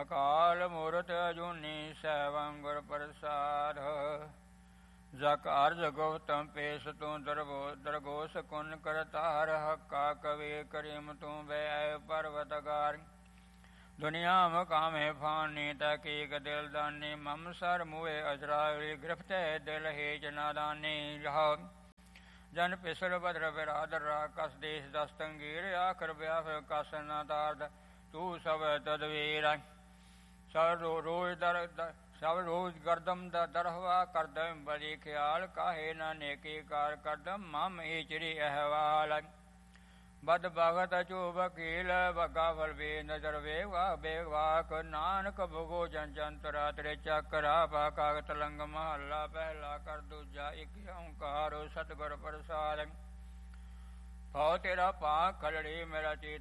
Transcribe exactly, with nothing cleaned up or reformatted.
ਅਕਾਲ ਮੂਰਤ ਅਜੂਨੀ ਸੈਵੰ ਗੁਰ ਪ੍ਰਸਾਦ। ਜਕ ਅਰਜ ਗੌਤਮ ਪੇਸ ਤੂੰ ਦਰਗੋ ਦਰਗੋਸ ਕੁਨ ਕਰਤਾਰ। ਹੱਕਾ ਕਵੀ ਕਰੀਮ ਤੂੰ ਬੈ ਪਰਵਤਗਾਰ। ਦੁਨੀਆ ਮਕਾਮੇ ਫਾਨੀ ਤਕੀਕ ਦਿਲ ਦਾਨੀ। ਮਮ ਸਰ ਮੂਏ ਅਜਰਾਇ ਗ੍ਰਿਫਤੈ ਦਿਲ ਹੇਜ ਨਾਦਾਨੀ। ਰਹਾਉ ਜਨ ਪਿਸਰ ਬਦਰ ਬਿਰਾਦਰ ਰਾ। ਕਸ ਦੇਸ਼ ਦਸਤੰਗੀਰ ਆਖਰ ਬਿਆਫ ਕਸ ਨਾ ਤਾਰਦ। ਤੂੰ ਸਭ ਤਦਵੀਰ। ਸਭ ਰੋਜ਼ ਦਰ ਸਭ ਰੋਜ਼ ਗਰਦਮ ਦਾ ਦਰਹਵਾ ਕਰਦਮ ਬੜੀ ਖਿਆਲ। ਕਾਹੇ ਨਾ ਨੇਕੀ ਕਾਰ ਕਰਦਮ ਮਮ ਈਚਰੀ ਅਹਵਾਲ। ਬਦ ਭਗਤ ਚੂ ਵਕੀਲ ਵਗਾ ਫਲ ਬੇ ਨਜ਼ਰ ਵੇ ਵਾਹ ਬੇਵਾਕ। ਨਾਨਕ ਭਗੋ ਜਨ ਜੰਤਰਾ ਤੇਰੇ ਚੱਕਰਾ। ਪਾ ਕਾਗਤ ਲੰਗ ਮਹੱਲਾ ਪਹਿਲਾ ਕਰ ਦੂਜਾ ਇੱਕ ਓਂਕਾਰ ਸਤਿਗੁਰ ਪ੍ਰਸਾਦ। ਭਉ ਤੇਰਾ ਪਾ ਖਲੜੀ ਮੇਰਾ ਚੀਤ